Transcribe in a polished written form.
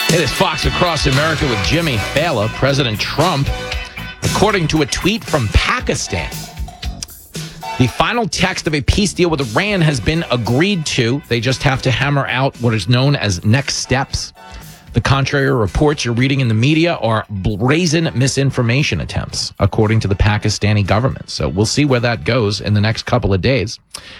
It is Fox Across America with Jimmy Fallon. President Trump, according to a tweet from Pakistan, the final text of a peace deal with Iran has been agreed to. They just have to hammer out what is known as next steps. The contrary reports you're reading in the media are brazen misinformation attempts, according to the Pakistani government. So we'll see where that goes in the next couple of days.